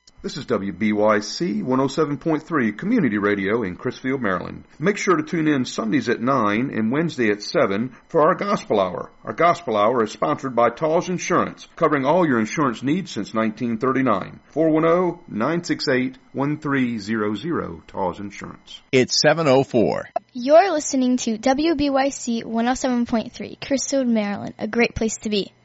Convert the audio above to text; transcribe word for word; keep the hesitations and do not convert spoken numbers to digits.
This is W B Y C one oh seven point three Community Radio in Crisfield, Maryland. Make sure to tune in Sundays at nine and Wednesday at seven for our Gospel Hour. Our Gospel Hour is sponsored by Tall's Insurance, covering all your insurance needs since nineteen thirty-nine. four one zero, nine six eight, one three zero zero, Tall's Insurance. It's seven oh four. You're listening to W B Y C one oh seven point three, Crisfield, Maryland, a great place to be.